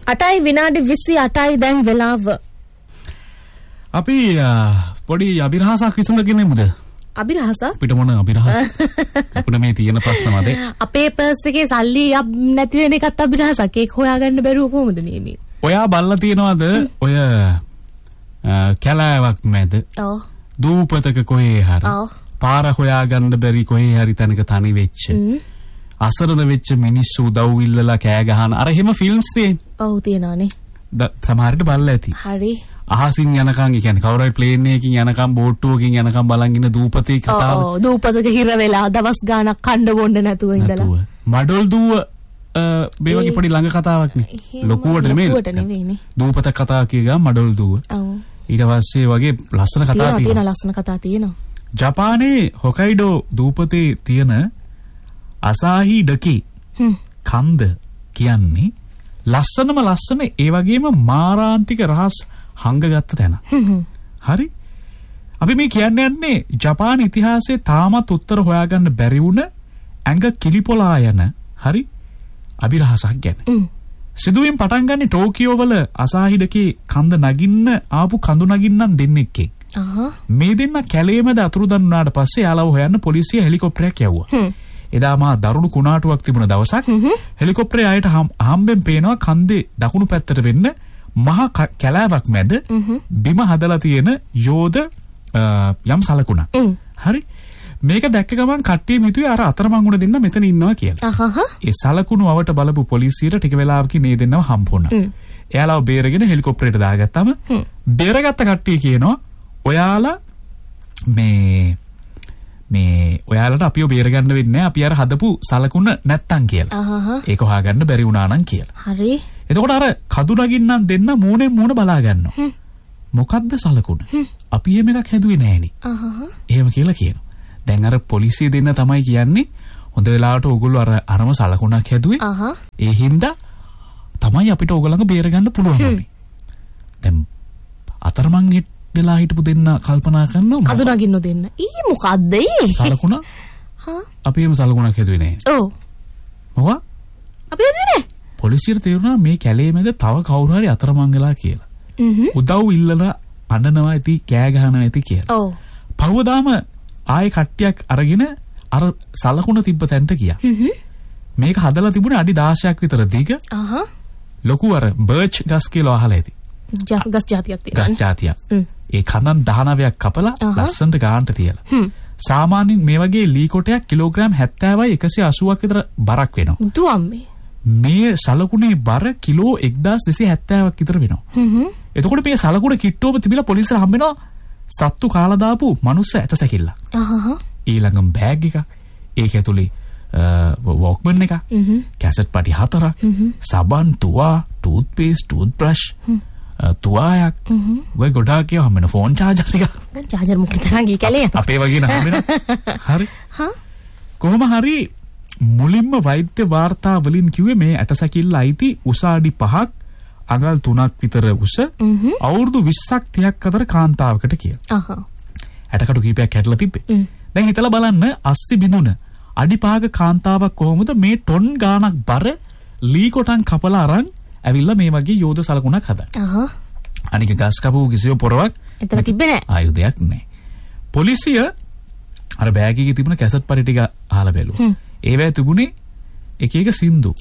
8යි විනාඩි 28යි දැන් වෙලාව. අපි පොඩි අභිරහසක් විසඳගෙන මුද? අභිරහසක්? අපිට මොන අභිරහස? අපිට මේ තියෙන ප්‍රශ්න මැද අපේ පර්ස් එකේ සල්ලි නැති වෙන එකත් අභිරහසක්. ඒක හොයාගන්න බැරුව කොහොමද මේ? ඔයා බල්ලා තියනවාද ඔය කැලෑවක් මැද? ඔව්. දූපතක කොහේ හරි. ඔව්. පාර හොයාගන්න බැරි කොහේ හරි තැනක තනි වෙච්ච. අසරණ වෙච්ච මිනිස්සු උදව් ඉල්ලලා කෑ ගහන අර එහෙම ෆිල්ම්ස් තියෙන්නේ. ඔව් තියෙනවානේ. සමහරට බලලා ඇති. හරි. අහසින් යනකම් ඒ කියන්නේ කවුරුයි ප්ලේන් එකකින් යනකම් බෝට්ටුවකින් යනකම් බලන් ඉන්න දූපතේ කතාව. ඔව් දූපතක හිර වෙලා දවස් ගාණක් කණ්ඩ බොන්න නැතුව ඉඳලා. මඩොල් දුව මේ වගේ පොඩි ළඟ කතාවක් නේ. ලොකුවට නෙමෙයි. දූපත කතාව කියගා මඩොල් දුව. ඔව්. ඊට පස්සේ වගේ ලස්සන කතා තියෙනවා. ලස්සන කතා තියෙනවා. ජපානයේ හොකයිඩෝ දූපතේ තියෙන අසාහි ඩකි කන්ද කියන්නේ ලස්සනම ලස්සන ඒ වගේම මාරාන්තික රහස් හංගගත්ත තැන. හරි? අපි මේ කියන්නේ ජපාන ඉතිහාසයේ තාමත් උත්තර හොයාගන්න බැරි වුණ ඇඟ කිලිපොලා යන හරි අභිරහසක් ගැන. සිදුවීම් පටන් ගන්නේ ටෝකියෝ වල අසාහි ඩකි කන්ද නගින්න ආපු කඳු නගින්නන් දෙන්නෙක්ගෙන්. මේ දෙන්න කැලේමද අතුරුදන් වුණාට පස්සේ යාලව හොයන්න පොලිසිය හෙලිකොප්ටරයක් යවුවා. එදා මා දරුණු කුණාටුවක් තිබුණ දවසක් හෙලිකොප්ටරේ ආයට හම්බෙන් පේනවා කන්දේ දකුණු පැත්තට වෙන්න මහා කැලෑවක් මැද බිම හදලා තියෙන යෝධ යම් සලකුණක්. හරි? මේක දැක්ක ගමන් කට්ටිය මිතුවේ අර අතරමං උඩ දෙන්න මෙතන ඉන්නවා කියලා. ඒ සලකුණු අවට බලපු පොලිසියට ටික වෙලාවකින් මේ දෙන්නව හම්බුණා. එයාලව බේරගෙන හෙලිකොප්ටරේට දාගත්තාම බේරගත්ත කට්ටිය කියනවා ඔයාලා මේ ඔයාලට අපිව බේරගන්න වෙන්නේ අපි අර හදපු සලකුණ නැත්තම් කියලා. ඒක හොයාගන්න බැරි වුණා නම් කියලා. හරි. එතකොට අර කඳු නගින්නන් දෙන්න මූණෙන් මූණ බලා ගන්නවා. මොකද්ද සලකුණ? අපි එහෙම එකක් හැදුවේ නෑනේ. එහෙම කියලා කියනවා. දැන් අර පොලිසිය දෙන්න තමයි කියන්නේ හොඳ වෙලාවට ඕගොල්ලෝ අරම සලකුණක් හැදුවේ. ඒ හින්දා තමයි අපිට ඕගොල්ලන්ව බේරගන්න පුළුවන් වුනේ. දැන් අතරමං වෙලා හිටපු දෙන්න කල්පනා කරනවා කඳු නගින්න දෙන්න. ඊ මොකද්ද ඒ? සලකුණ? අපි එහෙම සලකුණක් හැදුවේ නෑ. ඔව්. මොකක්? අපි හැදුවේ නෑ. පොලිසියට තේරුණා මේ කැලේ මැද තව කවුරු හරි අතරමං වෙලා කියලා. උදව් ඉල්ලලා අඬනවා ඇති කෑ ගහනවා ඇති කියලා. ඔව්. පහවදාම ආයේ කට්ටියක් අරගෙන අර සලකුණ තිබ්බ තැනට ගියා. මේක හදලා තිබුණේ අඩි 16ක් විතර දිග. ලොකු අර බර්ච් ගස් කියලා අහලා ඇති. ගස් జాතියක් තියෙනවා. ගස් జాතියක්. ඒ කඳන් 19ක් කපලා ලස්සනට ගානට තියලා. සාමාන්‍යයෙන් මේ වගේ ලී කොටයක් කිලෝග්‍රෑම් 70යි 180ක් විතර බරක් වෙනවා. දුවම්මේ. මේ සලකුණේ බර කිලෝ 1270ක් විතර වෙනවා. එතකොට මේ සලකුණ කිට්ටුවම තිබිලා පොලිසියට හම්බ වෙනවා සත්තු කාලා දාපු මනුස්ස ඇට සැකිල්ල. ඊළඟම බෑග් එක. ඒක ඇතුලේ වොක්මන් එක. කැසට් පටි 4ක්. සබන්, තුවා, ටූත් පේස්ට්, ටූත් බ්‍රෂ්, තුවායක්. ඔය ගොඩාක් ඒවා හම්බ වෙන ෆෝන් චාර්ජර් එක. චාර්ජර් මොකටද තරංගී කැලේ? අපේ වගේ නම් හම්බ වෙනවා. හරි. කොහොම හරි මුලින්ම වෛද්‍ය වාර්තා වලින් කිව්වේ මේ ඇටසැකිල්ල අයිති උස අඩි 5ක් අඟල් 3ක් විතර උස අවුරුදු 20ක් 30ක් අතර කාන්තාවකට කියලා. ඇටකටු කීපයක් හැදලා තිබ්බේ. දැන් හිතලා බලන්න අස්ති බිඳුන අඩි 5ක කාන්තාවක් කොහොමද මේ ටොන් ගාණක් බර ලී කොටන් කපලා අරන් ඇවිල්ලා මේ වගේ යෝධ සලකුණක් හදන්නේ. අනික ගස් කපපු කිසිම පොරවක් එතන තිබ්බේ නෑ. ආයුධයක් නෑ. පොලිසිය අර බෑග් එකේ තිබුණ කැසට් පරි ටික අහලා බැලුවා. ඒවැය තිබුණේ එක එක සින්දු.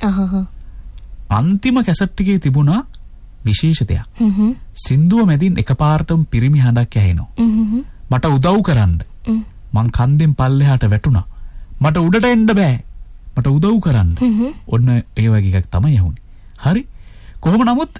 අන්තිම කැසට් එකේ තිබුණා විශේෂ දෙයක්. සින්දුව මැදින් එකපාරටම පිරිමි හඬක් ඇහෙනවා. මට උදව් කරන්න. මං කන්දෙන් පල්ලෙහාට වැටුණා. මට උඩට එන්න බෑ. මට උදව් කරන්න. ඔන්න ඒ වගේ එකක් තමයි ඇහුනේ. හරි? කොහොම නමුත්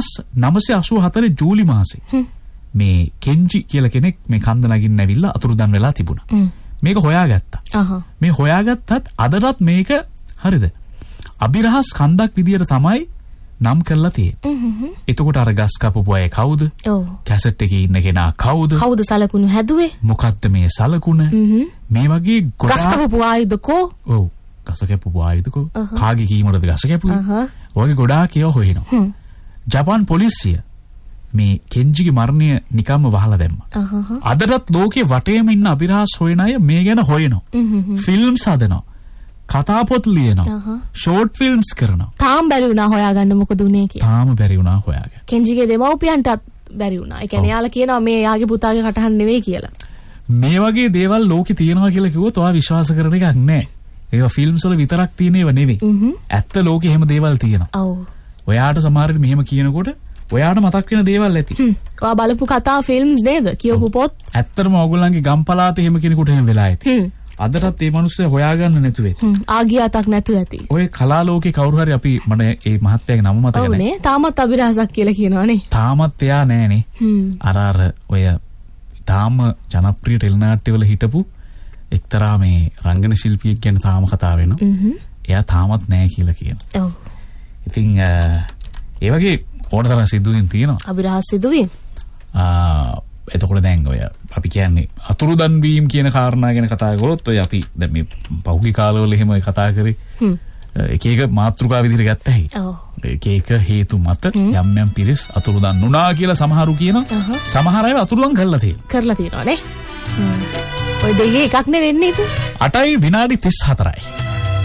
1984 ජූලි මාසේ මේ කෙන්ජි කියලා කෙනෙක් මේ කන්ද නගින්න ඇවිල්ලා අතුරුදන් වෙලා තිබුණා. මේක හොයාගත්තා. මේ හොයාගත්තත් අදටත් මේක හරිද? අභිරහස් කන්දක් විදියට තමයි නම් කරලා තියෙන්නේ. එතකොට අර ගස් කපපු අය කවුද? කැසට් එකේ ඉන්න කෙනා කවුද? කවුද සලකුණු හැදුවේ? මොකක්ද මේ සලකුණ? මේ වගේ ගස් කපපු ආයුධකෝ? ඔව්. ගස් කපපු ආයුධකෝ? කාගේ කීමරද ගස් කැපුවේ? ඔයගේ ගොඩාක් ඒවා හොයනවා. ජපාන් පොලිසිය මේ කෙන්ජිගේ මරණය නිකම්ම වහලා දැම්මා. අදටත් ලෝකේ වටේම ඉන්න අභිරහස් හොයන අය මේ ගැන හොයනවා. ෆිල්ම්ස් හදනවා. කතා පොත් ලියනවා. ෂෝට් ෆිල්ම්ස් කරනවා. තාම බැරි වුණා හොයාගන්න මොකද උනේ කියලා. තාම බැරි වුණා හොයාගන්න. කෙන්ජිගේ දෙමව්පියන්ටත් බැරි වුණා. ඒ කියන්නේ යාලා කියනවා මේ යාගේ පුතාගේ කටහඬ නෙවෙයි කියලා. මේ වගේ දේවල් ලෝකේ තියෙනවා කියලා කිව්වොත් ඔයා විශ්වාස කරන එකක් නැහැ. ඒවා ෆිල්ම්ස් වල විතරක් තියෙන ඒවා නෙවෙයි. ඇත්ත ලෝකේ එහෙම දේවල් තියෙනවා. ඔව්. ඔයාට සමහරවිට මෙහෙම කියනකොට ඔයාට මතක් වෙන දේවල් ඇති. ඔයා බලපු කතා ෆිල්ම්ස් නේද? කියවපු පොත්. ඇත්තටම ඕගොල්ලන්ගේ ගම් පළාතේ එහෙම කෙනෙකුට එහෙම වෙලා ඇති. අදටත් මේ මිනිස්සු හොයාගන්න නැතුව ඇති. ආගියාතක් නැතුව ඇති. ඔය කලා ලෝකේ කවුරු හරි අපි මම ඒ මහත්තයාගේ නම මතක නැහැ. ඔව් නේ. තාමත් අභිරහසක් කියලා කියනවනේ. තාමත් එයා නෑනේ. අර ඔය තාම ජනප්‍රිය ටෙලිනාට්‍යවල හිටපු එක්තරා මේ රංගන ශිල්පියෙක් ගැන තාම කතා වෙනවා. එයා තාමත් නෑ කියලා කියනවා. ඔව්. ඉතින් ඒ වගේ ඕනතරම් සිදුවීම් තියෙනවා. අභිරහස් සිදුවීම්. එතකොට දැන් ඔය අපි කියන්නේ අතුරුදන් වීම කියන කාරණා ගැන කතා කරොත් ඔය අපි දැන් මේ පහුගිය කාලවල එහෙම කතා කරේ එක එක මාතෘකා විදිහට ගත්ත හැකි. ඔව්. එක එක හේතු මත යම් යම් පිරිස් අතුරුදන් වුණා කියලා සමහරු කියනවා. සමහර අය අතුරුදන් කරලා තියෙනවා. කරලා තියෙනවා නේ. ඔය දෙකේ එකක් නෙවෙන්නේ ඉතින්. 8යි විනාඩි 34යි.